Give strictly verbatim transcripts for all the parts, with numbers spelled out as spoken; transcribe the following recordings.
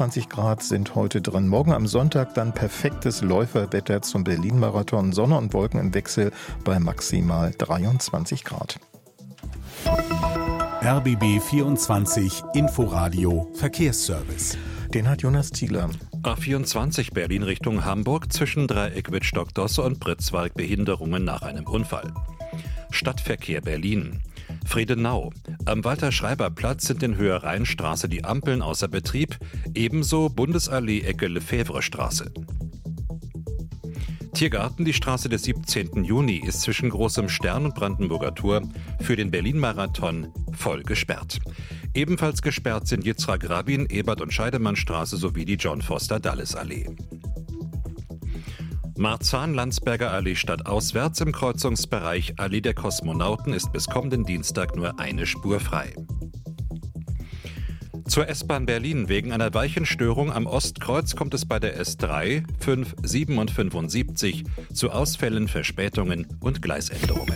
zweiundzwanzig Grad sind heute drin. Morgen am Sonntag dann perfektes Läuferwetter zum Berlin-Marathon. Sonne und Wolken im Wechsel bei maximal dreiundzwanzig Grad. R B B vierundzwanzig Inforadio Verkehrsservice. Den hat Jonas Thieler. A vierundzwanzig Berlin Richtung Hamburg zwischen Dreieck Wittstock-Dosse und Pritzwalk Behinderungen nach einem Unfall. Stadtverkehr Berlin. Friedenau. Am Walter-Schreiber-Platz sind in Höhe-Rheinstraße die Ampeln außer Betrieb, ebenso Bundesallee Ecke Lefebvre-Straße. Tiergarten, die Straße des siebzehnten Juni ist zwischen Großem Stern und Brandenburger Tor für den Berlin-Marathon voll gesperrt. Ebenfalls gesperrt sind Yitzhak Rabin, Ebert- und Scheidemannstraße sowie die John-Foster-Dulles-Allee. Marzahn-Landsberger Allee stadtauswärts im Kreuzungsbereich Allee der Kosmonauten ist bis kommenden Dienstag nur eine Spur frei. Zur S-Bahn Berlin. Wegen einer Weichenstörung am Ostkreuz kommt es bei der S drei, fünf, sieben und fünfundsiebzig zu Ausfällen, Verspätungen und Gleisänderungen.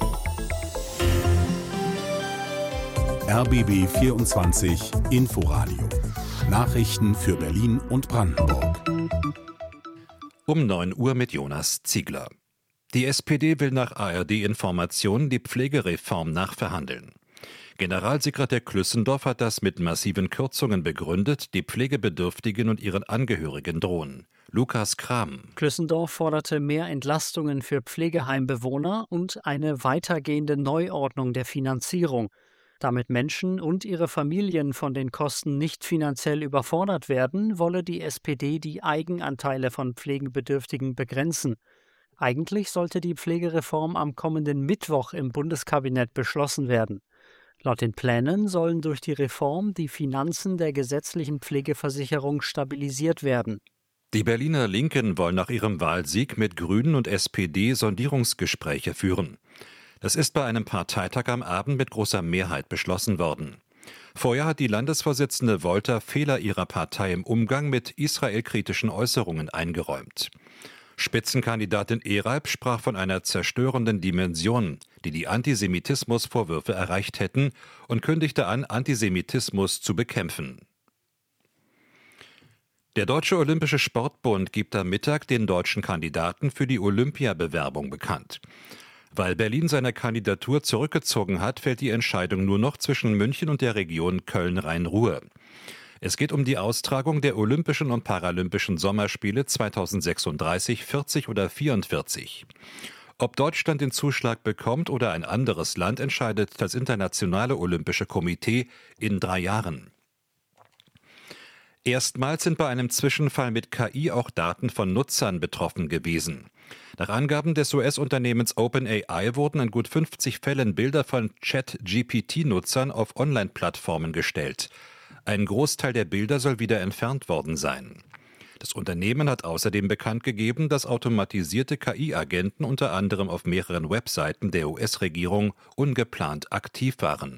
R B B vierundzwanzig Inforadio. Nachrichten für Berlin und Brandenburg. Um neun Uhr mit Jonas Ziegler. Die S P D will nach A R D-Informationen die Pflegereform nachverhandeln. Generalsekretär Klüssendorf hat das mit massiven Kürzungen begründet, die Pflegebedürftigen und ihren Angehörigen drohen. Lukas Kram. Klüssendorf forderte mehr Entlastungen für Pflegeheimbewohner und eine weitergehende Neuordnung der Finanzierung. Damit Menschen und ihre Familien von den Kosten nicht finanziell überfordert werden, wolle die S P D die Eigenanteile von Pflegebedürftigen begrenzen. Eigentlich sollte die Pflegereform am kommenden Mittwoch im Bundeskabinett beschlossen werden. Laut den Plänen sollen durch die Reform die Finanzen der gesetzlichen Pflegeversicherung stabilisiert werden. Die Berliner Linken wollen nach ihrem Wahlsieg mit Grünen und S P D Sondierungsgespräche führen. Das ist bei einem Parteitag am Abend mit großer Mehrheit beschlossen worden. Vorher hat die Landesvorsitzende Wolter Fehler ihrer Partei im Umgang mit israelkritischen Äußerungen eingeräumt. Spitzenkandidatin Ereib sprach von einer zerstörenden Dimension, die die Antisemitismusvorwürfe erreicht hätten, und kündigte an, Antisemitismus zu bekämpfen. Der Deutsche Olympische Sportbund gibt am Mittag den deutschen Kandidaten für die Olympiabewerbung bekannt. Weil Berlin seine Kandidatur zurückgezogen hat, fällt die Entscheidung nur noch zwischen München und der Region Köln-Rhein-Ruhr. Es geht um die Austragung der Olympischen und Paralympischen Sommerspiele zweitausendsechsunddreißig, vierzig oder vierundvierzig. Ob Deutschland den Zuschlag bekommt oder ein anderes Land, entscheidet das Internationale Olympische Komitee in drei Jahren. Erstmals sind bei einem Zwischenfall mit K I auch Daten von Nutzern betroffen gewesen. Nach Angaben des U S-Unternehmens OpenAI wurden in gut fünfzig Fällen Bilder von Chat-G P T-Nutzern auf Online-Plattformen gestellt. Ein Großteil der Bilder soll wieder entfernt worden sein. Das Unternehmen hat außerdem bekannt gegeben, dass automatisierte K I-Agenten unter anderem auf mehreren Webseiten der U S-Regierung ungeplant aktiv waren.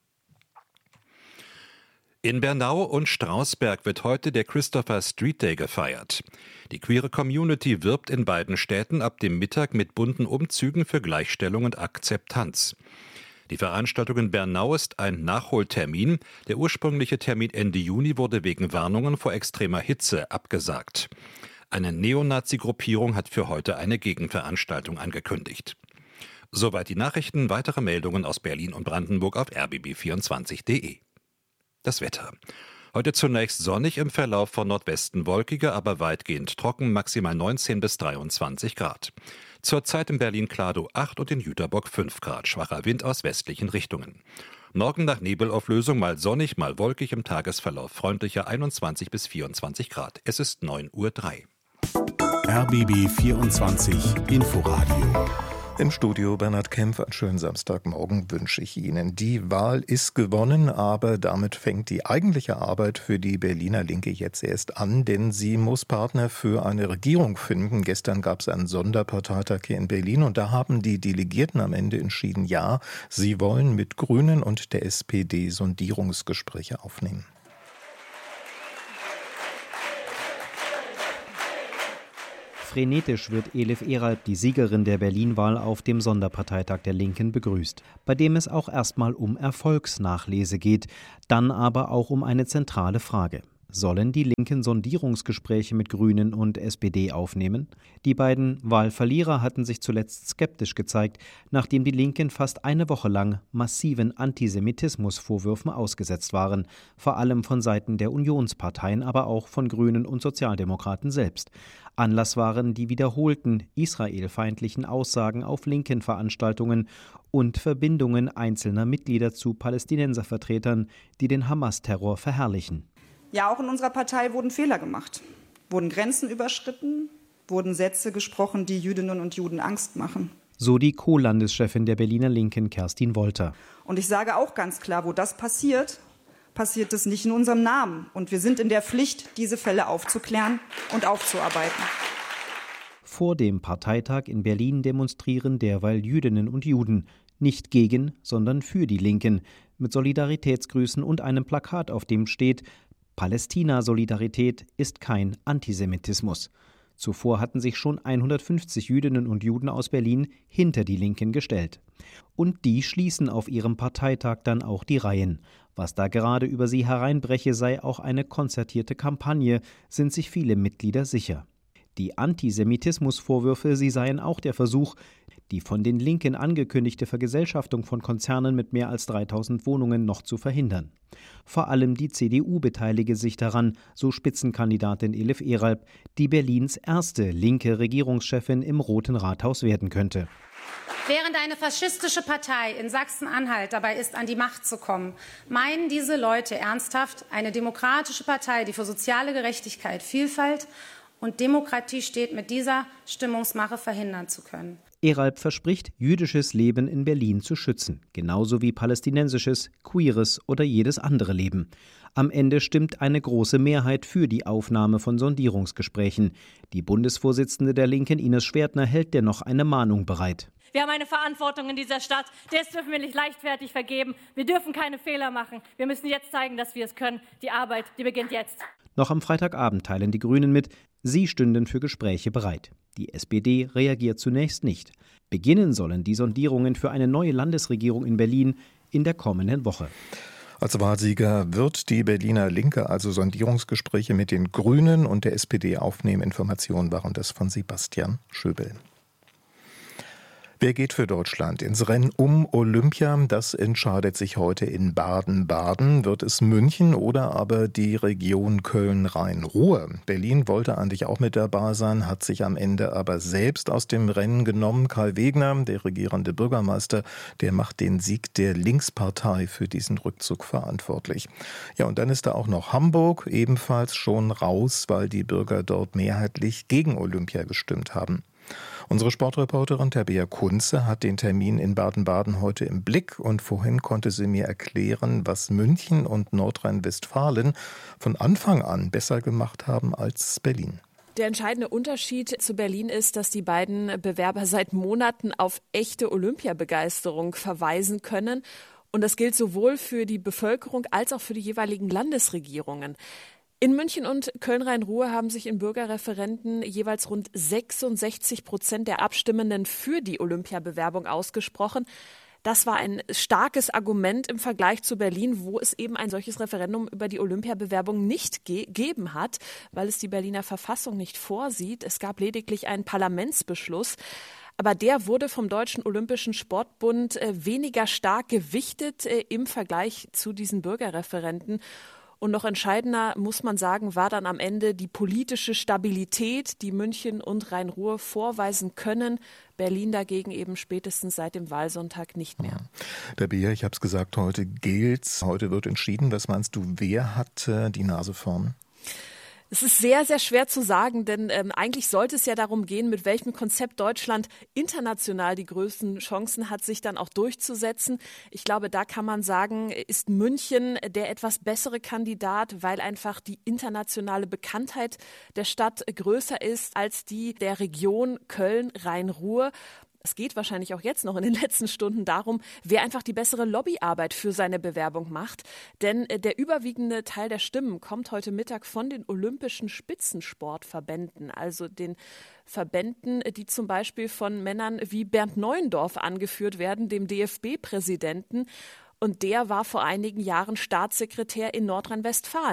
In Bernau und Strausberg wird heute der Christopher Street Day gefeiert. Die queere Community wirbt in beiden Städten ab dem Mittag mit bunten Umzügen für Gleichstellung und Akzeptanz. Die Veranstaltung in Bernau ist ein Nachholtermin. Der ursprüngliche Termin Ende Juni wurde wegen Warnungen vor extremer Hitze abgesagt. Eine Neonazi-Gruppierung hat für heute eine Gegenveranstaltung angekündigt. Soweit die Nachrichten. Weitere Meldungen aus Berlin und Brandenburg auf r b b vierundzwanzig punkt d e. Das Wetter. Heute zunächst sonnig, im Verlauf von Nordwesten wolkiger, aber weitgehend trocken, maximal neunzehn bis dreiundzwanzig Grad. Zurzeit in Berlin-Kladow acht und in Jüterbock fünf Grad, schwacher Wind aus westlichen Richtungen. Morgen nach Nebelauflösung mal sonnig, mal wolkig, im Tagesverlauf freundlicher einundzwanzig bis vierundzwanzig Grad. Es ist neun Uhr drei. R B B vierundzwanzig Inforadio. Im Studio Bernhard Kempf. Einen schönen Samstagmorgen wünsche ich Ihnen. Die Wahl ist gewonnen, aber damit fängt die eigentliche Arbeit für die Berliner Linke jetzt erst an, denn sie muss Partner für eine Regierung finden. Gestern gab es einen Sonderparteitag hier in Berlin und da haben die Delegierten am Ende entschieden, ja, sie wollen mit Grünen und der S P D Sondierungsgespräche aufnehmen. Frenetisch wird Elif Ereib, die Siegerin der Berlin-Wahl, auf dem Sonderparteitag der Linken begrüßt, bei dem es auch erstmal um Erfolgsnachlese geht, dann aber auch um eine zentrale Frage. Sollen die Linken Sondierungsgespräche mit Grünen und S P D aufnehmen? Die beiden Wahlverlierer hatten sich zuletzt skeptisch gezeigt, nachdem die Linken fast eine Woche lang massiven Antisemitismusvorwürfen ausgesetzt waren, vor allem von Seiten der Unionsparteien, aber auch von Grünen und Sozialdemokraten selbst. Anlass waren die wiederholten israelfeindlichen Aussagen auf linken Veranstaltungen und Verbindungen einzelner Mitglieder zu Palästinenservertretern, die den Hamas-Terror verherrlichen. Ja, auch in unserer Partei wurden Fehler gemacht, wurden Grenzen überschritten, wurden Sätze gesprochen, die Jüdinnen und Juden Angst machen. So die Co-Landeschefin der Berliner Linken, Kerstin Wolter. Und ich sage auch ganz klar, wo das passiert, passiert es nicht in unserem Namen. Und wir sind in der Pflicht, diese Fälle aufzuklären und aufzuarbeiten. Vor dem Parteitag in Berlin demonstrieren derweil Jüdinnen und Juden. Nicht gegen, sondern für die Linken. Mit Solidaritätsgrüßen und einem Plakat, auf dem steht: Palästina-Solidarität ist kein Antisemitismus. Zuvor hatten sich schon hundertfünfzig Jüdinnen und Juden aus Berlin hinter die Linken gestellt. Und die schließen auf ihrem Parteitag dann auch die Reihen. Was da gerade über sie hereinbreche, sei auch eine konzertierte Kampagne, sind sich viele Mitglieder sicher. Die Antisemitismusvorwürfe, sie seien auch der Versuch, die von den Linken angekündigte Vergesellschaftung von Konzernen mit mehr als dreitausend Wohnungen noch zu verhindern. Vor allem die C D U beteilige sich daran, so Spitzenkandidatin Elif Eralp, die Berlins erste linke Regierungschefin im Roten Rathaus werden könnte. Während eine faschistische Partei in Sachsen-Anhalt dabei ist, an die Macht zu kommen, meinen diese Leute ernsthaft, eine demokratische Partei, die für soziale Gerechtigkeit, Vielfalt und Demokratie steht, mit dieser Stimmungsmache verhindern zu können. Eralp verspricht, jüdisches Leben in Berlin zu schützen, genauso wie palästinensisches, queeres oder jedes andere Leben. Am Ende stimmt eine große Mehrheit für die Aufnahme von Sondierungsgesprächen. Die Bundesvorsitzende der Linken, Ines Schwertner, hält dennoch eine Mahnung bereit. Wir haben eine Verantwortung in dieser Stadt, das dürfen wir nicht leichtfertig vergeben. Wir dürfen keine Fehler machen. Wir müssen jetzt zeigen, dass wir es können. Die Arbeit, die beginnt jetzt. Noch am Freitagabend teilen die Grünen mit, sie stünden für Gespräche bereit. Die S P D reagiert zunächst nicht. Beginnen sollen die Sondierungen für eine neue Landesregierung in Berlin in der kommenden Woche. Als Wahlsieger wird die Berliner Linke also Sondierungsgespräche mit den Grünen und der S P D aufnehmen. Informationen waren das von Sebastian Schöbel. Wer geht für Deutschland ins Rennen um Olympia? Das entscheidet sich heute in Baden-Baden. Wird es München oder aber die Region Köln-Rhein-Ruhr? Berlin wollte eigentlich auch mit dabei sein, hat sich am Ende aber selbst aus dem Rennen genommen. Karl Wegner, der regierende Bürgermeister, der macht den Sieg der Linkspartei für diesen Rückzug verantwortlich. Ja, und dann ist da auch noch Hamburg, ebenfalls schon raus, weil die Bürger dort mehrheitlich gegen Olympia gestimmt haben. Unsere Sportreporterin Tabea Kunze hat den Termin in Baden-Baden heute im Blick und vorhin konnte sie mir erklären, was München und Nordrhein-Westfalen von Anfang an besser gemacht haben als Berlin. Der entscheidende Unterschied zu Berlin ist, dass die beiden Bewerber seit Monaten auf echte Olympiabegeisterung verweisen können. Und das gilt sowohl für die Bevölkerung als auch für die jeweiligen Landesregierungen. In München und Köln-Rhein-Ruhr haben sich in Bürgerreferenden jeweils rund sechsundsechzig Prozent der Abstimmenden für die Olympiabewerbung ausgesprochen. Das war ein starkes Argument im Vergleich zu Berlin, wo es eben ein solches Referendum über die Olympiabewerbung nicht gegeben hat, weil es die Berliner Verfassung nicht vorsieht. Es gab lediglich einen Parlamentsbeschluss. Aber der wurde vom Deutschen Olympischen Sportbund weniger stark gewichtet im Vergleich zu diesen Bürgerreferenden. Und noch entscheidender, muss man sagen, war dann am Ende die politische Stabilität, die München und Rhein-Ruhr vorweisen können. Berlin dagegen eben spätestens seit dem Wahlsonntag nicht mehr. Der Bea, ich habe es gesagt, heute gilt's. Heute wird entschieden. Was meinst du, wer hat äh, die Nase vorn? Es ist sehr, sehr schwer zu sagen, denn ähm, eigentlich sollte es ja darum gehen, mit welchem Konzept Deutschland international die größten Chancen hat, sich dann auch durchzusetzen. Ich glaube, da kann man sagen, ist München der etwas bessere Kandidat, weil einfach die internationale Bekanntheit der Stadt größer ist als die der Region Köln-Rhein-Ruhr. Es geht wahrscheinlich auch jetzt noch in den letzten Stunden darum, wer einfach die bessere Lobbyarbeit für seine Bewerbung macht. Denn der überwiegende Teil der Stimmen kommt heute Mittag von den olympischen Spitzensportverbänden, also den Verbänden, die zum Beispiel von Männern wie Bernd Neuendorf angeführt werden, dem D F B-Präsidenten. Und der war vor einigen Jahren Staatssekretär in Nordrhein-Westfalen.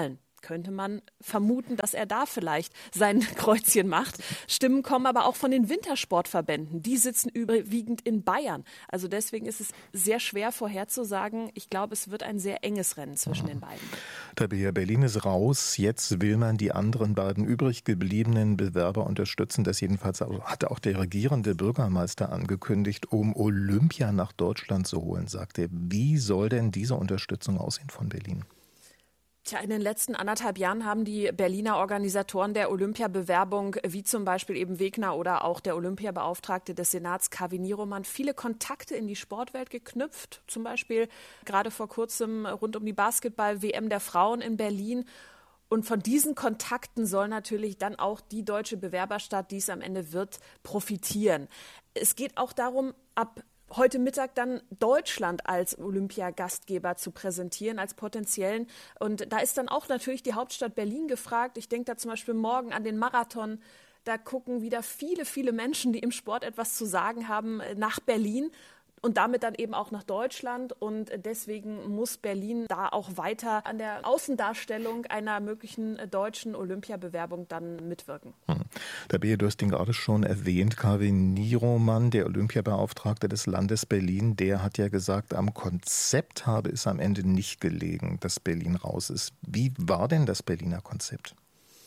könnte man vermuten, dass er da vielleicht sein Kreuzchen macht. Stimmen kommen aber auch von den Wintersportverbänden. Die sitzen überwiegend in Bayern. Also deswegen ist es sehr schwer vorherzusagen. Ich glaube, es wird ein sehr enges Rennen zwischen den beiden. Tabea, Berlin ist raus. Jetzt will man die anderen beiden übrig gebliebenen Bewerber unterstützen. Das jedenfalls hat auch der regierende Bürgermeister angekündigt, um Olympia nach Deutschland zu holen, sagt er. Wie soll denn diese Unterstützung aussehen von Berlin? Tja, in den letzten anderthalb Jahren haben die Berliner Organisatoren der Olympiabewerbung, wie zum Beispiel eben Wegner oder auch der Olympiabeauftragte des Senats Kaveh Niroman, viele Kontakte in die Sportwelt geknüpft. Zum Beispiel gerade vor kurzem rund um die Basketball-W M der Frauen in Berlin. Und von diesen Kontakten soll natürlich dann auch die deutsche Bewerberstadt, die es am Ende wird, profitieren. Es geht auch darum, ab heute Mittag dann Deutschland als Olympiagastgeber zu präsentieren, als potenziellen. Und da ist dann auch natürlich die Hauptstadt Berlin gefragt. Ich denke da zum Beispiel morgen an den Marathon. Da gucken wieder viele, viele Menschen, die im Sport etwas zu sagen haben, nach Berlin. Und damit dann eben auch nach Deutschland. Und deswegen muss Berlin da auch weiter an der Außendarstellung einer möglichen deutschen Olympiabewerbung dann mitwirken. Hm. Tabea, du hast ihn gerade schon erwähnt, Kaveh Niroman, der Olympiabeauftragte des Landes Berlin, der hat ja gesagt, am Konzept habe es am Ende nicht gelegen, dass Berlin raus ist. Wie war denn das Berliner Konzept?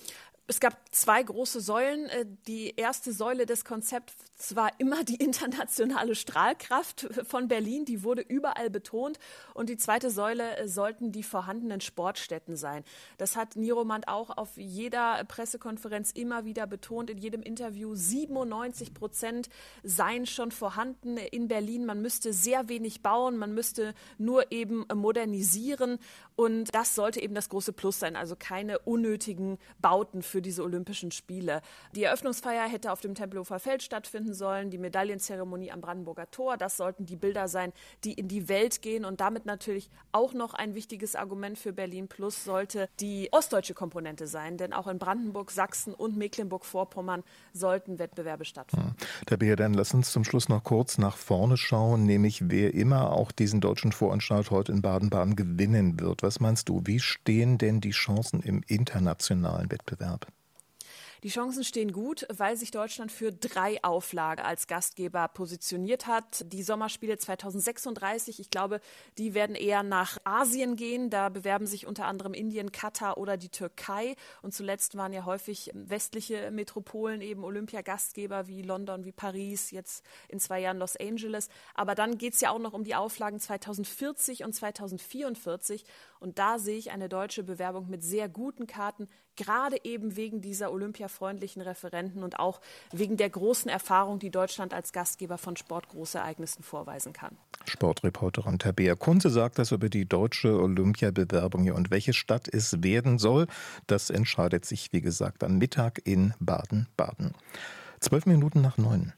Es gab zwei große Säulen. Die erste Säule des Konzepts war immer die internationale Strahlkraft von Berlin. Die wurde überall betont. Und die zweite Säule sollten die vorhandenen Sportstätten sein. Das hat Niroman auch auf jeder Pressekonferenz immer wieder betont, in jedem Interview. siebenundneunzig Prozent seien schon vorhanden in Berlin. Man müsste sehr wenig bauen. Man müsste nur eben modernisieren. Und das sollte eben das große Plus sein. Also keine unnötigen Bauten für für diese Olympischen Spiele. Die Eröffnungsfeier hätte auf dem Tempelhofer Feld stattfinden sollen, die Medaillenzeremonie am Brandenburger Tor. Das sollten die Bilder sein, die in die Welt gehen. Und damit natürlich auch noch ein wichtiges Argument für Berlin Plus sollte die ostdeutsche Komponente sein. Denn auch in Brandenburg, Sachsen und Mecklenburg-Vorpommern sollten Wettbewerbe stattfinden. Ja. Tabea, dann lass uns zum Schluss noch kurz nach vorne schauen, nämlich wer immer auch diesen deutschen Voranstalt heute in Baden-Baden gewinnen wird. Was meinst du, wie stehen denn die Chancen im internationalen Wettbewerb? Die Chancen stehen gut, weil sich Deutschland für drei Auflagen als Gastgeber positioniert hat. Die Sommerspiele zweitausendsechsunddreißig, ich glaube, die werden eher nach Asien gehen. Da bewerben sich unter anderem Indien, Katar oder die Türkei. Und zuletzt waren ja häufig westliche Metropolen eben Olympiagastgeber wie London, wie Paris, jetzt in zwei Jahren Los Angeles. Aber dann geht es ja auch noch um die Auflagen zweitausendvierzig und zweitausendvierundvierzig. Und da sehe ich eine deutsche Bewerbung mit sehr guten Karten, gerade eben wegen dieser olympiafreundlichen Referenten und auch wegen der großen Erfahrung, die Deutschland als Gastgeber von Sportgroßereignissen vorweisen kann. Sportreporterin Tabea Kunze sagt das über die deutsche Olympiabewerbung hier. Und welche Stadt es werden soll, das entscheidet sich, wie gesagt, am Mittag in Baden-Baden. Zwölf Minuten nach neun.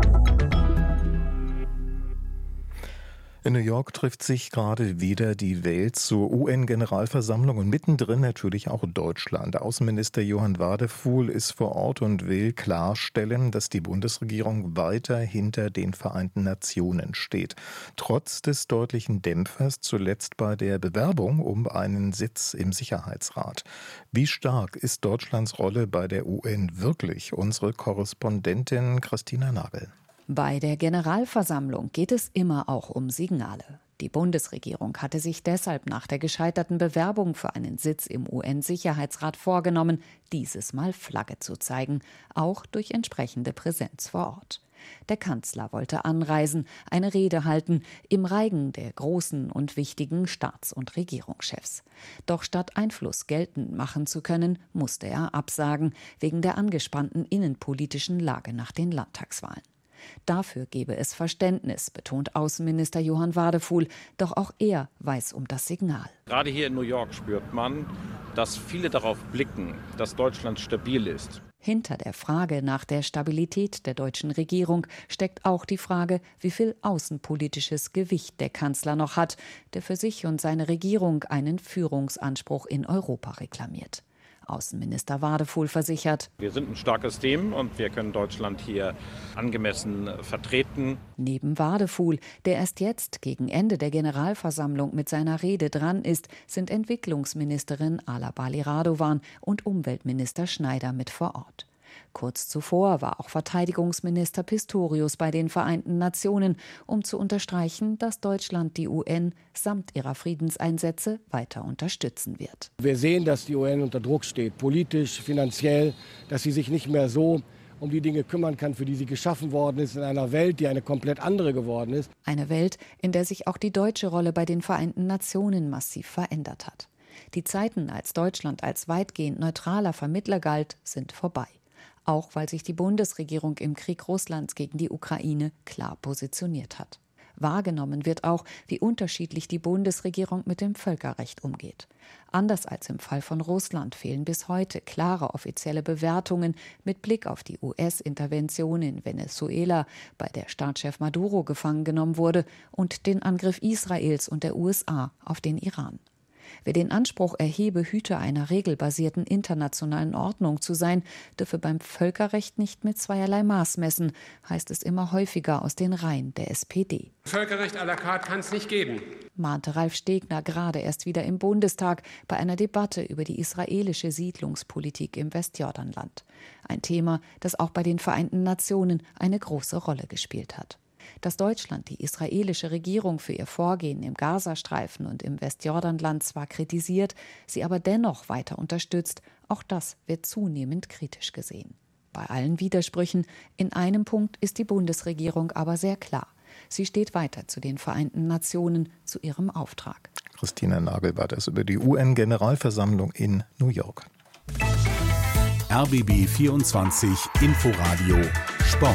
In New York trifft sich gerade wieder die Welt zur U N-Generalversammlung und mittendrin natürlich auch Deutschland. Außenminister Johann Wadefuhl ist vor Ort und will klarstellen, dass die Bundesregierung weiter hinter den Vereinten Nationen steht. Trotz des deutlichen Dämpfers zuletzt bei der Bewerbung um einen Sitz im Sicherheitsrat. Wie stark ist Deutschlands Rolle bei der U N wirklich? Unsere Korrespondentin Christina Nagel. Bei der Generalversammlung geht es immer auch um Signale. Die Bundesregierung hatte sich deshalb nach der gescheiterten Bewerbung für einen Sitz im U N-Sicherheitsrat vorgenommen, dieses Mal Flagge zu zeigen, auch durch entsprechende Präsenz vor Ort. Der Kanzler wollte anreisen, eine Rede halten, im Reigen der großen und wichtigen Staats- und Regierungschefs. Doch statt Einfluss geltend machen zu können, musste er absagen, wegen der angespannten innenpolitischen Lage nach den Landtagswahlen. Dafür gebe es Verständnis, betont Außenminister Johann Wadefuhl. Doch auch er weiß um das Signal. Gerade hier in New York spürt man, dass viele darauf blicken, dass Deutschland stabil ist. Hinter der Frage nach der Stabilität der deutschen Regierung steckt auch die Frage, wie viel außenpolitisches Gewicht der Kanzler noch hat, der für sich und seine Regierung einen Führungsanspruch in Europa reklamiert. Außenminister Wadefuhl versichert. Wir sind ein starkes Team und wir können Deutschland hier angemessen vertreten. Neben Wadefuhl, der erst jetzt gegen Ende der Generalversammlung mit seiner Rede dran ist, sind Entwicklungsministerin Ala Bali Radovan und Umweltminister Schneider mit vor Ort. Kurz zuvor war auch Verteidigungsminister Pistorius bei den Vereinten Nationen, um zu unterstreichen, dass Deutschland die U N samt ihrer Friedenseinsätze weiter unterstützen wird. Wir sehen, dass die U N unter Druck steht, politisch, finanziell, dass sie sich nicht mehr so um die Dinge kümmern kann, für die sie geschaffen worden ist, in einer Welt, die eine komplett andere geworden ist. Eine Welt, in der sich auch die deutsche Rolle bei den Vereinten Nationen massiv verändert hat. Die Zeiten, als Deutschland als weitgehend neutraler Vermittler galt, sind vorbei. Auch weil sich die Bundesregierung im Krieg Russlands gegen die Ukraine klar positioniert hat. Wahrgenommen wird auch, wie unterschiedlich die Bundesregierung mit dem Völkerrecht umgeht. Anders als im Fall von Russland fehlen bis heute klare offizielle Bewertungen mit Blick auf die U S-Intervention in Venezuela, bei der Staatschef Maduro gefangen genommen wurde, und den Angriff Israels und der U S A auf den Iran. Wer den Anspruch erhebe, Hüter einer regelbasierten internationalen Ordnung zu sein, dürfe beim Völkerrecht nicht mit zweierlei Maß messen, heißt es immer häufiger aus den Reihen der S P D. Völkerrecht à la carte kann es nicht geben, mahnte Ralf Stegner gerade erst wieder im Bundestag bei einer Debatte über die israelische Siedlungspolitik im Westjordanland. Ein Thema, das auch bei den Vereinten Nationen eine große Rolle gespielt hat. Dass Deutschland die israelische Regierung für ihr Vorgehen im Gazastreifen und im Westjordanland zwar kritisiert, sie aber dennoch weiter unterstützt, auch das wird zunehmend kritisch gesehen. Bei allen Widersprüchen, in einem Punkt ist die Bundesregierung aber sehr klar. Sie steht weiter zu den Vereinten Nationen, zu ihrem Auftrag. Christina Nagel war das über die U N-Generalversammlung in New York. R B B vierundzwanzig Inforadio Sport.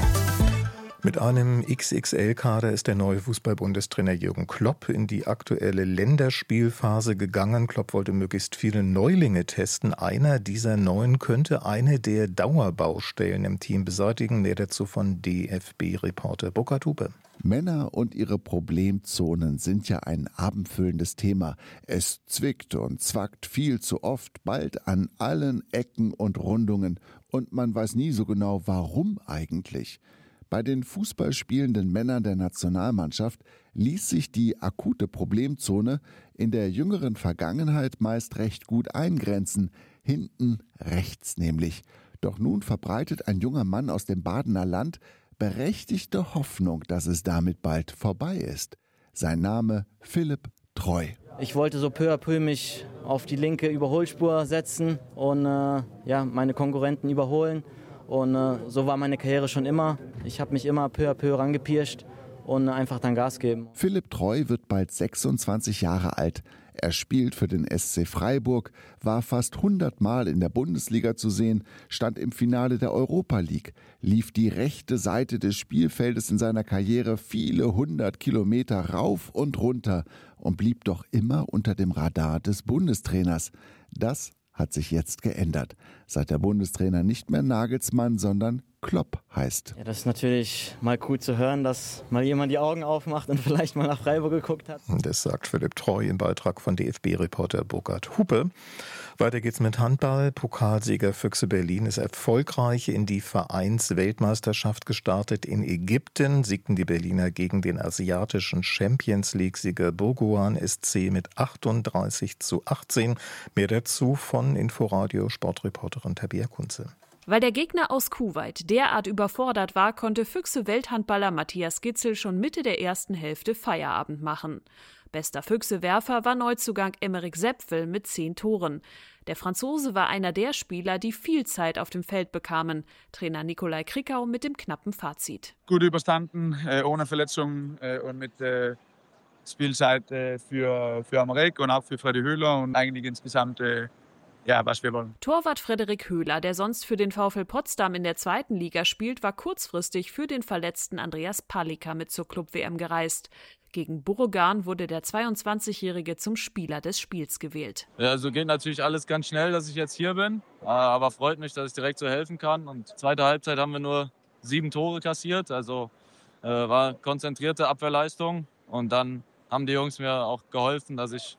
Mit einem X X L-Kader ist der neue Fußball-Bundestrainer Jürgen Klopp in die aktuelle Länderspielphase gegangen. Klopp wollte möglichst viele Neulinge testen. Einer dieser Neuen könnte eine der Dauerbaustellen im Team beseitigen. Mehr dazu von D F B-Reporter Burkhard Hupe. Männer und ihre Problemzonen sind ja ein abendfüllendes Thema. Es zwickt und zwackt viel zu oft, bald an allen Ecken und Rundungen. Und man weiß nie so genau, warum eigentlich. Bei den fußballspielenden Männern der Nationalmannschaft ließ sich die akute Problemzone in der jüngeren Vergangenheit meist recht gut eingrenzen, hinten rechts nämlich. Doch nun verbreitet ein junger Mann aus dem Badener Land berechtigte Hoffnung, dass es damit bald vorbei ist. Sein Name Philipp Treu. Ich wollte so peu à peu mich auf die linke Überholspur setzen und äh, ja, meine Konkurrenten überholen. Und äh, so war meine Karriere schon immer. Ich habe mich immer peu à peu rangepirscht und einfach dann Gas geben. Philipp Treu wird bald sechsundzwanzig Jahre alt. Er spielt für den S C Freiburg, war fast hundert Mal in der Bundesliga zu sehen, stand im Finale der Europa League, lief die rechte Seite des Spielfeldes in seiner Karriere viele hundert Kilometer rauf und runter und blieb doch immer unter dem Radar des Bundestrainers. Das hat sich jetzt geändert, seit der Bundestrainer nicht mehr Nagelsmann, sondern Klopp heißt. Ja, das ist natürlich mal cool zu hören, dass mal jemand die Augen aufmacht und vielleicht mal nach Freiburg geguckt hat. Das sagt Philipp Treu im Beitrag von D F B-Reporter Burkhard Hupe. Weiter geht's mit Handball. Pokalsieger Füchse Berlin ist erfolgreich in die Vereinsweltmeisterschaft gestartet. In Ägypten siegten die Berliner gegen den asiatischen Champions-League-Sieger Burguan S C mit achtunddreißig zu achtzehn. Mehr dazu von Inforadio Sportreporterin Tabea Kunze. Weil der Gegner aus Kuwait derart überfordert war, konnte Füchse-Welthandballer Matthias Gitzel schon Mitte der ersten Hälfte Feierabend machen. Bester Füchse-Werfer war Neuzugang Emeric Sepfel mit zehn Toren. Der Franzose war einer der Spieler, die viel Zeit auf dem Feld bekamen. Trainer Nikolai Krickau mit dem knappen Fazit. Gut überstanden, äh, ohne Verletzungen äh, und mit äh, Spielzeit äh, für, für Emeric und auch für Freddy Höhler und eigentlich insgesamt äh, ja, was wir wollen. Torwart Frederik Höhler, der sonst für den VfL Potsdam in der zweiten Liga spielt, war kurzfristig für den verletzten Andreas Palika mit zur Club-W M gereist. Gegen Burgan wurde der zweiundzwanzigjährige zum Spieler des Spiels gewählt. Ja, also geht natürlich alles ganz schnell, dass ich jetzt hier bin. Aber freut mich, dass ich direkt so helfen kann. Und zweite Halbzeit haben wir nur sieben Tore kassiert. Also äh, war konzentrierte Abwehrleistung. Und dann haben die Jungs mir auch geholfen, dass ich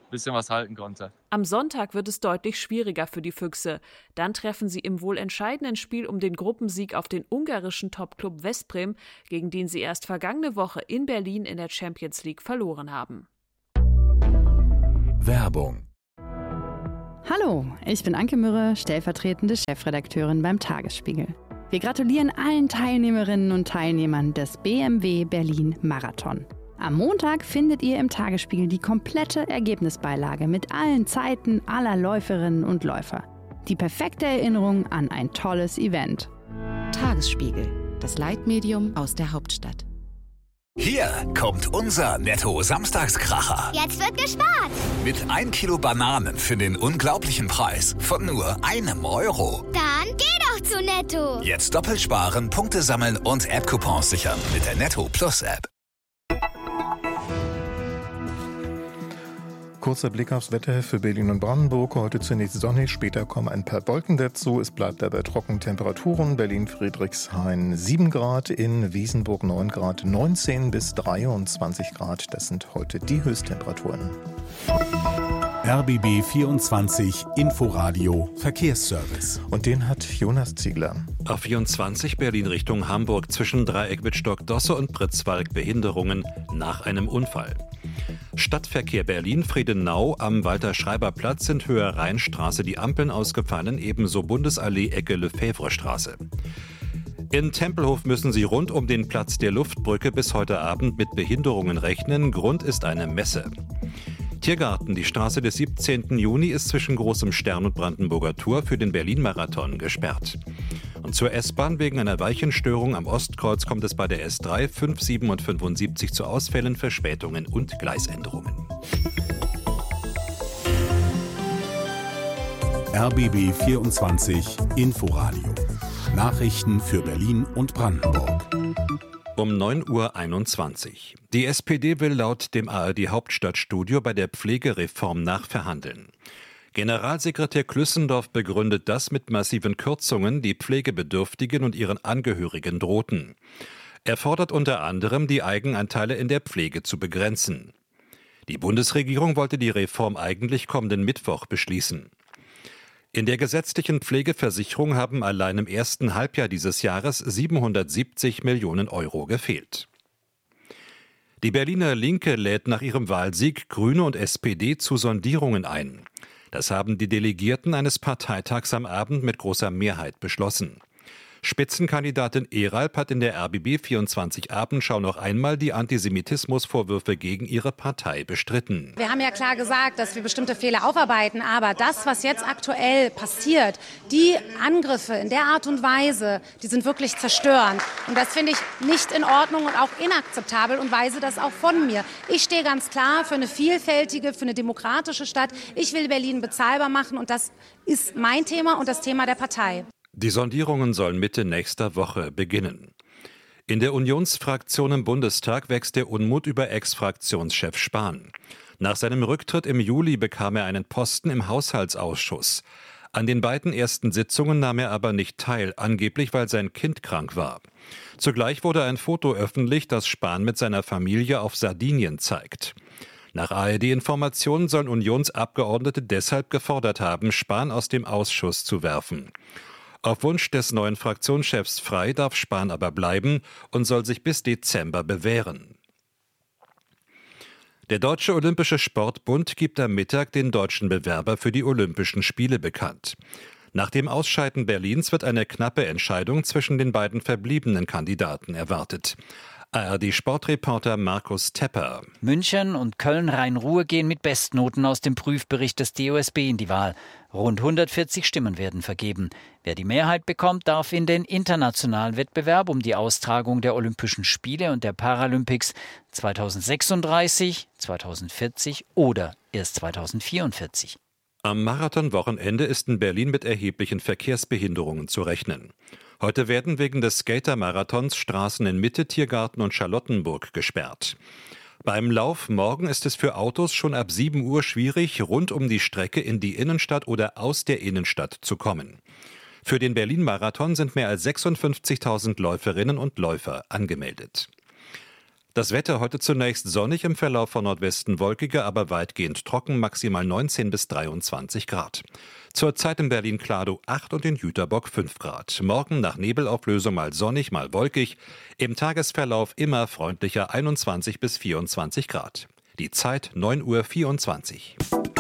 bisschen was halten konnte. Am Sonntag wird es deutlich schwieriger für die Füchse. Dann treffen sie im wohl entscheidenden Spiel um den Gruppensieg auf den ungarischen Topclub Veszprém, gegen den sie erst vergangene Woche in Berlin in der Champions League verloren haben. Werbung. Hallo, ich bin Anke Mürre, stellvertretende Chefredakteurin beim Tagesspiegel. Wir gratulieren allen Teilnehmerinnen und Teilnehmern des B M W Berlin Marathon. Am Montag findet ihr im Tagesspiegel die komplette Ergebnisbeilage mit allen Zeiten aller Läuferinnen und Läufer. Die perfekte Erinnerung an ein tolles Event. Tagesspiegel, das Leitmedium aus der Hauptstadt. Hier kommt unser Netto-Samstagskracher. Jetzt wird gespart. Mit ein Kilo Bananen für den unglaublichen Preis von nur einem Euro. Dann geh doch zu Netto. Jetzt doppelt sparen, Punkte sammeln und App-Coupons sichern mit der Netto Plus App. Kurzer Blick aufs Wetter für Berlin und Brandenburg. Heute zunächst sonnig, später kommen ein paar Wolken dazu. Es bleibt dabei trocken. Temperaturen Berlin-Friedrichshain sieben Grad, in Wiesenburg neun Grad, neunzehn bis dreiundzwanzig Grad. Das sind heute die Höchsttemperaturen. R B B vierundzwanzig Inforadio Verkehrsservice. Und den hat Jonas Ziegler. A vierundzwanzig Berlin Richtung Hamburg zwischen Dreieck Wittstock-Dosse und Pritzwalk Behinderungen nach einem Unfall. Stadtverkehr Berlin Friedenau am Walter-Schreiber-Platz sind Höhe Rheinstraße die Ampeln ausgefallen, ebenso Bundesallee Ecke Lefebvre-Straße. In Tempelhof müssen Sie rund um den Platz der Luftbrücke bis heute Abend mit Behinderungen rechnen. Grund ist eine Messe. Tiergarten, die Straße des siebzehnten Juni ist zwischen Großem Stern und Brandenburger Tor für den Berlin-Marathon gesperrt. Und zur S-Bahn wegen einer Weichenstörung am Ostkreuz kommt es bei der S drei, fünf, sieben und fünfundsiebzig zu Ausfällen, Verspätungen und Gleisänderungen. R B B vierundzwanzig Inforadio. Nachrichten für Berlin und Brandenburg. Um neun Uhr einundzwanzig. Die S P D will laut dem A R D-Hauptstadtstudio bei der Pflegereform nachverhandeln. Generalsekretär Klüssendorf begründet das mit massiven Kürzungen, die Pflegebedürftigen und ihren Angehörigen drohten. Er fordert unter anderem, die Eigenanteile in der Pflege zu begrenzen. Die Bundesregierung wollte die Reform eigentlich kommenden Mittwoch beschließen. In der gesetzlichen Pflegeversicherung haben allein im ersten Halbjahr dieses Jahres siebenhundertsiebzig Millionen Euro gefehlt. Die Berliner Linke lädt nach ihrem Wahlsieg Grüne und S P D zu Sondierungen ein. Das haben die Delegierten eines Parteitags am Abend mit großer Mehrheit beschlossen. Spitzenkandidatin Eralp hat in der R B B vierundzwanzig Abendschau noch einmal die Antisemitismusvorwürfe gegen ihre Partei bestritten. Wir haben ja klar gesagt, dass wir bestimmte Fehler aufarbeiten, aber das, was jetzt aktuell passiert, die Angriffe in der Art und Weise, die sind wirklich zerstörend. Und das finde ich nicht in Ordnung und auch inakzeptabel und weise das auch von mir. Ich stehe ganz klar für eine vielfältige, für eine demokratische Stadt. Ich will Berlin bezahlbar machen und das ist mein Thema und das Thema der Partei. Die Sondierungen sollen Mitte nächster Woche beginnen. In der Unionsfraktion im Bundestag wächst der Unmut über Ex-Fraktionschef Spahn. Nach seinem Rücktritt im Juli bekam er einen Posten im Haushaltsausschuss. An den beiden ersten Sitzungen nahm er aber nicht teil, angeblich weil sein Kind krank war. Zugleich wurde ein Foto öffentlich, das Spahn mit seiner Familie auf Sardinien zeigt. Nach A R D-Informationen sollen Unionsabgeordnete deshalb gefordert haben, Spahn aus dem Ausschuss zu werfen. Auf Wunsch des neuen Fraktionschefs Frey darf Spahn aber bleiben und soll sich bis Dezember bewähren. Der Deutsche Olympische Sportbund gibt am Mittag den deutschen Bewerber für die Olympischen Spiele bekannt. Nach dem Ausscheiden Berlins wird eine knappe Entscheidung zwischen den beiden verbliebenen Kandidaten erwartet. A R D-Sportreporter Markus Tepper. München und Köln-Rhein-Ruhr gehen mit Bestnoten aus dem Prüfbericht des D O S B in die Wahl. Rund hundertvierzig Stimmen werden vergeben. Wer die Mehrheit bekommt, darf in den internationalen Wettbewerb um die Austragung der Olympischen Spiele und der Paralympics zweitausendsechsunddreißig, zweitausendvierzig oder erst zweitausendvierundvierzig. Am Marathonwochenende ist in Berlin mit erheblichen Verkehrsbehinderungen zu rechnen. Heute werden wegen des Skater-Marathons Straßen in Mitte, Tiergarten und Charlottenburg gesperrt. Beim Lauf morgen ist es für Autos schon ab sieben Uhr schwierig, rund um die Strecke in die Innenstadt oder aus der Innenstadt zu kommen. Für den Berlin-Marathon sind mehr als sechsundfünfzigtausend Läuferinnen und Läufer angemeldet. Das Wetter heute zunächst sonnig, im Verlauf von Nordwesten wolkiger, aber weitgehend trocken, maximal neunzehn bis dreiundzwanzig Grad. Zurzeit in Berlin-Kladow acht und in Jüterbock fünf Grad. Morgen nach Nebelauflösung mal sonnig, mal wolkig. Im Tagesverlauf immer freundlicher einundzwanzig bis vierundzwanzig Grad. Die Zeit neun Uhr vierundzwanzig.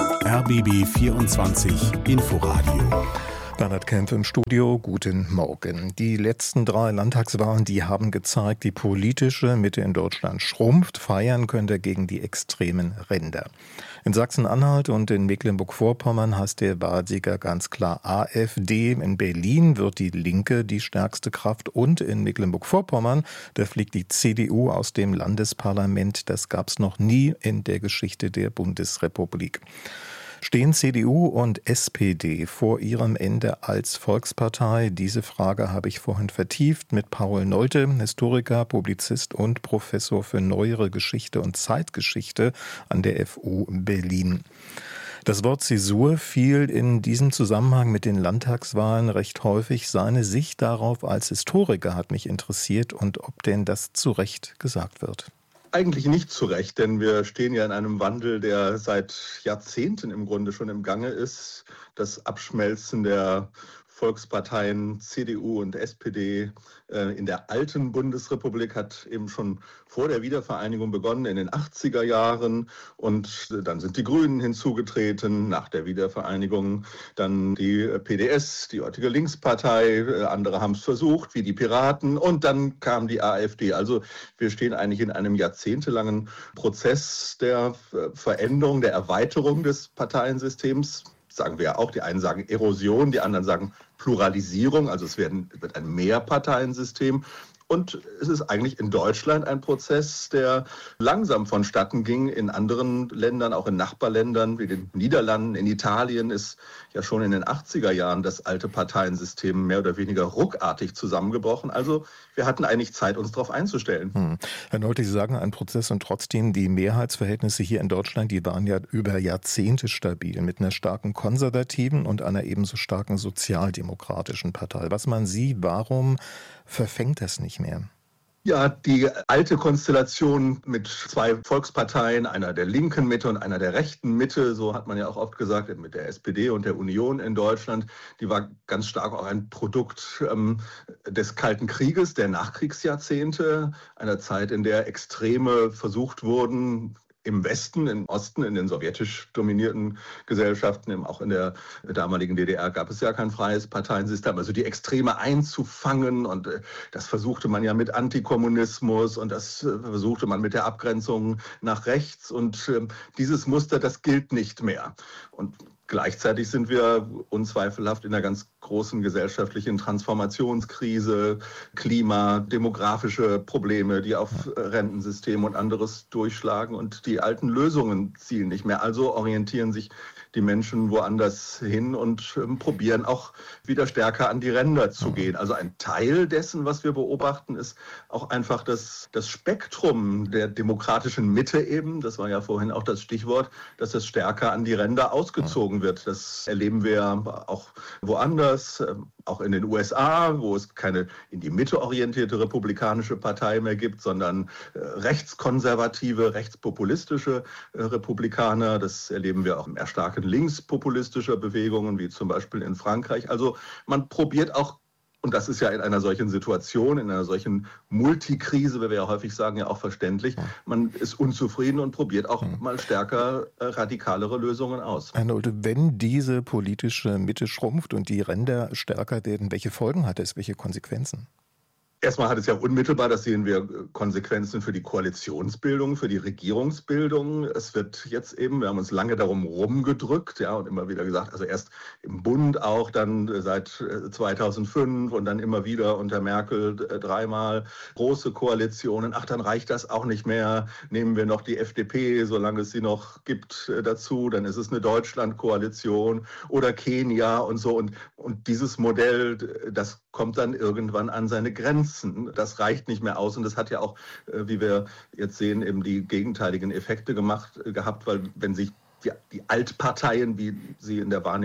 R B B vierundzwanzig Inforadio. Bernhard Kempf im Studio, guten Morgen. Die letzten drei Landtagswahlen, die haben gezeigt, die politische Mitte in Deutschland schrumpft. Feiern könnt ihr gegen die extremen Ränder. In Sachsen-Anhalt und in Mecklenburg-Vorpommern heißt der Wahlsieger ganz klar AfD. In Berlin wird die Linke die stärkste Kraft und in Mecklenburg-Vorpommern, da fliegt die C D U aus dem Landesparlament. Das gab es noch nie in der Geschichte der Bundesrepublik. Stehen C D U und S P D vor ihrem Ende als Volkspartei? Diese Frage habe ich vorhin vertieft mit Paul Nolte, Historiker, Publizist und Professor für Neuere Geschichte und Zeitgeschichte an der F U Berlin. Das Wort Zäsur fiel in diesem Zusammenhang mit den Landtagswahlen recht häufig. Seine Sicht darauf als Historiker hat mich interessiert und ob denn das zu Recht gesagt wird. Eigentlich nicht zu Recht, denn wir stehen ja in einem Wandel, der seit Jahrzehnten im Grunde schon im Gange ist. Das Abschmelzen der Volksparteien C D U und S P D äh, in der alten Bundesrepublik hat eben schon vor der Wiedervereinigung begonnen, in den achtziger Jahren. Und äh, dann sind die Grünen hinzugetreten, nach der Wiedervereinigung dann die äh, P D S, die heutige Linkspartei. Äh, andere haben es versucht, wie die Piraten. Und dann kam die AfD. Also wir stehen eigentlich in einem jahrzehntelangen Prozess der äh, Veränderung, der Erweiterung des Parteiensystems. Sagen wir ja auch, die einen sagen Erosion, die anderen sagen Pluralisierung, also es werden, wird ein Mehrparteiensystem. Und es ist eigentlich in Deutschland ein Prozess, der langsam vonstatten ging. In anderen Ländern, auch in Nachbarländern wie den Niederlanden, in Italien ist ja schon in den achtziger Jahren das alte Parteiensystem mehr oder weniger ruckartig zusammengebrochen. Also wir hatten eigentlich Zeit, uns darauf einzustellen. Hm. Herr Nolte, Sie sagen ein Prozess und trotzdem die Mehrheitsverhältnisse hier in Deutschland, die waren ja über Jahrzehnte stabil mit einer starken konservativen und einer ebenso starken sozialdemokratischen Partei. Was meinen Sie, warum verfängt das nicht mehr? Ja, die alte Konstellation mit zwei Volksparteien, einer der linken Mitte und einer der rechten Mitte, so hat man ja auch oft gesagt, mit der S P D und der Union in Deutschland, die war ganz stark auch ein Produkt ähm, des Kalten Krieges, der Nachkriegsjahrzehnte, einer Zeit, in der Extreme versucht wurden, im Westen, im Osten, in den sowjetisch dominierten Gesellschaften, auch in der damaligen D D R gab es ja kein freies Parteiensystem, also die Extreme einzufangen, und das versuchte man ja mit Antikommunismus und das versuchte man mit der Abgrenzung nach rechts, und dieses Muster, das gilt nicht mehr. Und gleichzeitig sind wir unzweifelhaft in einer ganz großen gesellschaftlichen Transformationskrise, Klima, demografische Probleme, die auf Rentensystem und anderes durchschlagen, und die alten Lösungen zielen nicht mehr. Also orientieren sich die Menschen woanders hin und ähm, probieren auch wieder stärker an die Ränder zu gehen. Also ein Teil dessen, was wir beobachten, ist auch einfach das, das Spektrum der demokratischen Mitte eben, das war ja vorhin auch das Stichwort, dass es stärker an die Ränder ausgezogen wird. Das erleben wir auch woanders, auch in den U S A, wo es keine in die Mitte orientierte republikanische Partei mehr gibt, sondern äh, rechtskonservative, rechtspopulistische äh, Republikaner. Das erleben wir auch im Erstarken linkspopulistischer Bewegungen, wie zum Beispiel in Frankreich. Also man probiert auch, und das ist ja in einer solchen Situation, in einer solchen Multikrise, wie wir ja häufig sagen, ja auch verständlich, man ist unzufrieden und probiert auch mal stärker äh, radikalere Lösungen aus. Herr Nolte, wenn diese politische Mitte schrumpft und die Ränder stärker werden, welche Folgen hat es, welche Konsequenzen? Erstmal hat es ja unmittelbar, das sehen wir, Konsequenzen für die Koalitionsbildung, für die Regierungsbildung. Es wird jetzt eben, wir haben uns lange darum rumgedrückt, ja, und immer wieder gesagt, also erst im Bund auch, dann seit zweitausendfünf und dann immer wieder unter Merkel dreimal große Koalitionen. Ach, dann reicht das auch nicht mehr. Nehmen wir noch die F D P, solange es sie noch gibt, dazu. Dann ist es eine Deutschland-Koalition oder Kenia und so. Und, und dieses Modell, das kommt dann irgendwann an seine Grenzen. Das reicht nicht mehr aus, und das hat ja auch, wie wir jetzt sehen, eben die gegenteiligen Effekte gemacht, gehabt, weil wenn sich die, die Altparteien, wie sie in der Wahrnehmung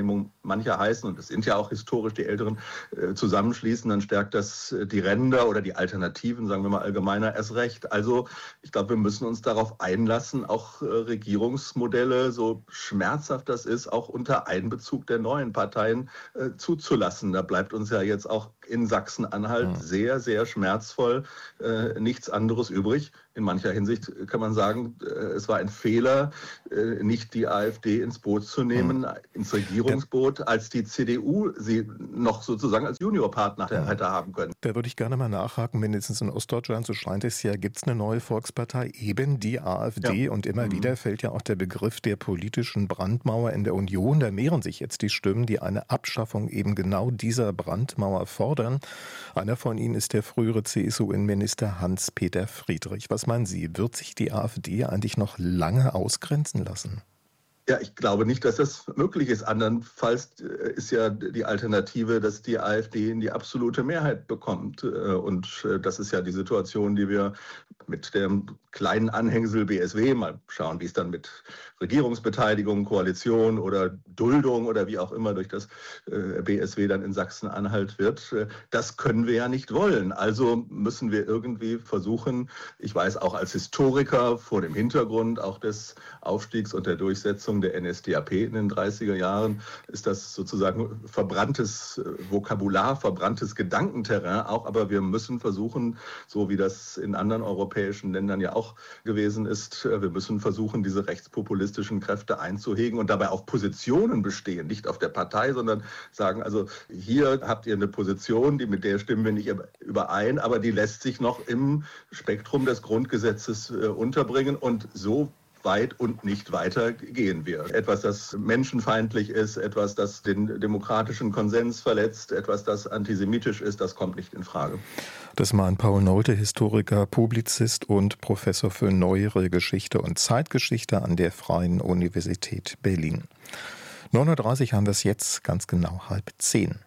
manche heißen, und es sind ja auch historisch die Älteren, äh, zusammenschließen, dann stärkt das äh, die Ränder oder die Alternativen, sagen wir mal allgemeiner, erst recht. Also ich glaube, wir müssen uns darauf einlassen, auch äh, Regierungsmodelle, so schmerzhaft das ist, auch unter Einbezug der neuen Parteien äh, zuzulassen. Da bleibt uns ja jetzt auch in Sachsen-Anhalt ja. sehr, sehr schmerzvoll äh, nichts anderes übrig. In mancher Hinsicht kann man sagen, äh, es war ein Fehler, äh, nicht die AfD ins Boot zu nehmen, ja. ins Regierungsboot, als die C D U sie noch sozusagen als Juniorpartner ja. hätte haben können. Da würde ich gerne mal nachhaken, mindestens in Ostdeutschland, so scheint es ja, gibt es eine neue Volkspartei, eben die AfD. Ja. Und immer mhm. wieder fällt ja auch der Begriff der politischen Brandmauer in der Union. Da mehren sich jetzt die Stimmen, die eine Abschaffung eben genau dieser Brandmauer fordern. Einer von ihnen ist der frühere C S U-Innenminister Hans-Peter Friedrich. Was meinen Sie, wird sich die AfD eigentlich noch lange ausgrenzen lassen? Ja, ich glaube nicht, dass das möglich ist. Andernfalls ist ja die Alternative, dass die AfD in die absolute Mehrheit bekommt. Und das ist ja die Situation, die wir mit dem kleinen Anhängsel B S W, mal schauen, wie es dann mit Regierungsbeteiligung, Koalition oder Duldung oder wie auch immer durch das B S W dann in Sachsen-Anhalt wird. Das können wir ja nicht wollen. Also müssen wir irgendwie versuchen, ich weiß auch als Historiker vor dem Hintergrund auch des Aufstiegs und der Durchsetzung der N S D A P in den dreißiger Jahren, ist das sozusagen verbranntes Vokabular, verbranntes Gedankenterrain auch. Aber wir müssen versuchen, so wie das in anderen europäischen Ländern ja auch gewesen ist, wir müssen versuchen, diese rechtspopulistischen Kräfte einzuhegen und dabei auf Positionen bestehen, nicht auf der Partei, sondern sagen, also hier habt ihr eine Position, die mit der stimmen wir nicht überein, aber die lässt sich noch im Spektrum des Grundgesetzes äh, unterbringen und so weit und nicht weiter gehen wir. Etwas, das menschenfeindlich ist, etwas, das den demokratischen Konsens verletzt, etwas, das antisemitisch ist, das kommt nicht in Frage. Das meint Paul Nolte, Historiker, Publizist und Professor für Neuere Geschichte und Zeitgeschichte an der Freien Universität Berlin. neun Uhr dreißig haben wir es jetzt, ganz genau halb zehn.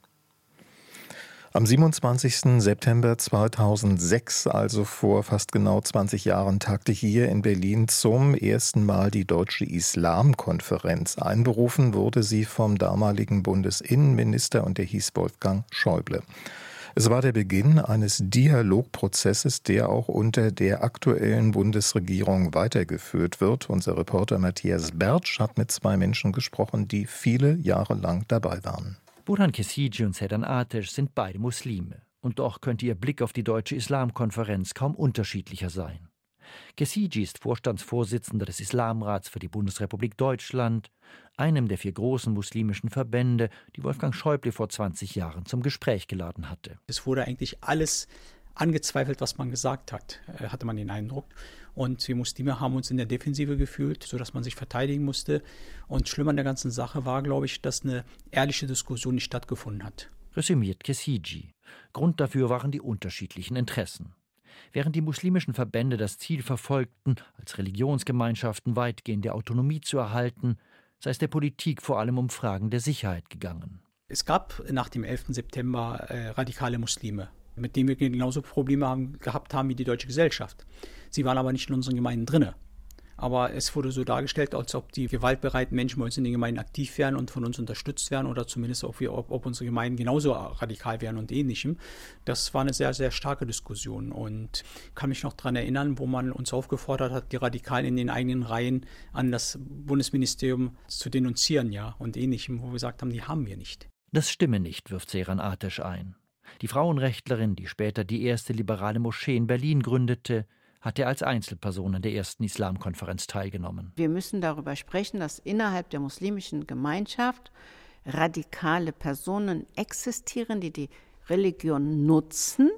Am siebenundzwanzigsten September zweitausendsechs, also vor fast genau zwanzig Jahren, tagte hier in Berlin zum ersten Mal die Deutsche Islamkonferenz. Einberufen wurde sie vom damaligen Bundesinnenminister und der hieß Wolfgang Schäuble. Es war der Beginn eines Dialogprozesses, der auch unter der aktuellen Bundesregierung weitergeführt wird. Unser Reporter Matthias Bertsch hat mit zwei Menschen gesprochen, die viele Jahre lang dabei waren. Burhan Kesiji und Sedan Atesh sind beide Muslime. Und doch könnte ihr Blick auf die Deutsche Islamkonferenz kaum unterschiedlicher sein. Kesiji ist Vorstandsvorsitzender des Islamrats für die Bundesrepublik Deutschland, einem der vier großen muslimischen Verbände, die Wolfgang Schäuble vor zwanzig Jahren zum Gespräch geladen hatte. Es wurde eigentlich alles angezweifelt, was man gesagt hat, hatte man den Eindruck. Und wir Muslime haben uns in der Defensive gefühlt, sodass man sich verteidigen musste. Und schlimm an der ganzen Sache war, glaube ich, dass eine ehrliche Diskussion nicht stattgefunden hat. Resümiert Kesiji. Grund dafür waren die unterschiedlichen Interessen. Während die muslimischen Verbände das Ziel verfolgten, als Religionsgemeinschaften weitgehende Autonomie zu erhalten, sei es der Politik vor allem um Fragen der Sicherheit gegangen. Es gab nach dem elften September äh, radikale Muslime, mit denen wir genauso Probleme haben, gehabt haben wie die deutsche Gesellschaft. Sie waren aber nicht in unseren Gemeinden drinne. Aber es wurde so dargestellt, als ob die gewaltbereiten Menschen bei uns in den Gemeinden aktiv wären und von uns unterstützt werden oder zumindest ob, wir, ob, ob unsere Gemeinden genauso radikal wären und ähnlichem. Das war eine sehr, sehr starke Diskussion und kann mich noch daran erinnern, wo man uns aufgefordert hat, die Radikalen in den eigenen Reihen an das Bundesministerium zu denunzieren, ja, und ähnlichem, wo wir gesagt haben, die haben wir nicht. Das stimme nicht, wirft Sedan Atesh ein. Die Frauenrechtlerin, die später die erste liberale Moschee in Berlin gründete, hatte als Einzelperson an der ersten Islamkonferenz teilgenommen. Wir müssen darüber sprechen, dass innerhalb der muslimischen Gemeinschaft radikale Personen existieren, die die Religion nutzen,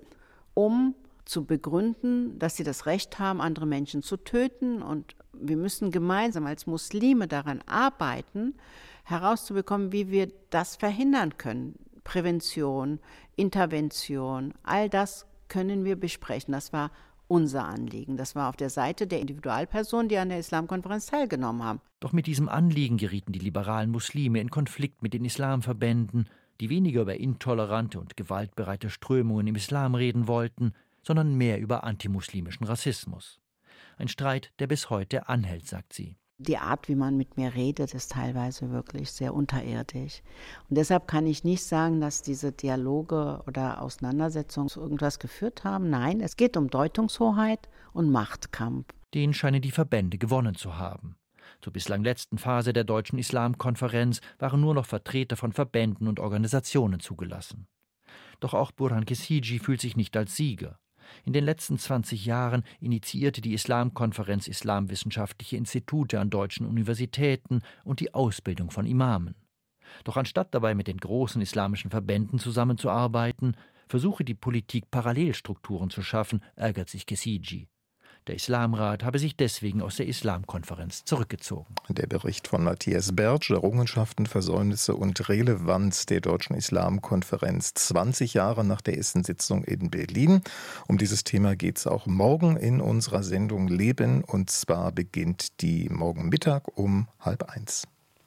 um zu begründen, dass sie das Recht haben, andere Menschen zu töten. Und wir müssen gemeinsam als Muslime daran arbeiten, herauszubekommen, wie wir das verhindern können. Prävention, Intervention, all das können wir besprechen. Das war unser Anliegen. Das war auf der Seite der Individualpersonen, die an der Islamkonferenz teilgenommen haben. Doch mit diesem Anliegen gerieten die liberalen Muslime in Konflikt mit den Islamverbänden, die weniger über intolerante und gewaltbereite Strömungen im Islam reden wollten, sondern mehr über antimuslimischen Rassismus. Ein Streit, der bis heute anhält, sagt sie. Die Art, wie man mit mir redet, ist teilweise wirklich sehr unterirdisch. Und deshalb kann ich nicht sagen, dass diese Dialoge oder Auseinandersetzungen zu irgendwas geführt haben. Nein, es geht um Deutungshoheit und Machtkampf. Den scheinen die Verbände gewonnen zu haben. Zur bislang letzten Phase der Deutschen Islamkonferenz waren nur noch Vertreter von Verbänden und Organisationen zugelassen. Doch auch Burhan Kesici fühlt sich nicht als Sieger. In den letzten zwanzig Jahren initiierte die Islamkonferenz islamwissenschaftliche Institute an deutschen Universitäten und die Ausbildung von Imamen. Doch anstatt dabei mit den großen islamischen Verbänden zusammenzuarbeiten, versuche die Politik Parallelstrukturen zu schaffen, ärgert sich Kesici. Der Islamrat habe sich deswegen aus der Islamkonferenz zurückgezogen. Der Bericht von Matthias Bertsch, Errungenschaften, Versäumnisse und Relevanz der Deutschen Islamkonferenz zwanzig Jahre nach der ersten Sitzung in Berlin. Um dieses Thema geht es auch morgen in unserer Sendung Leben. Und zwar beginnt die morgen Mittag um halb eins.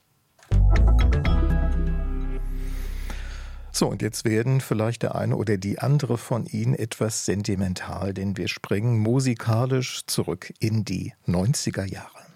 So, und jetzt werden vielleicht der eine oder die andere von Ihnen etwas sentimental, denn wir springen musikalisch zurück in die neunziger Jahre.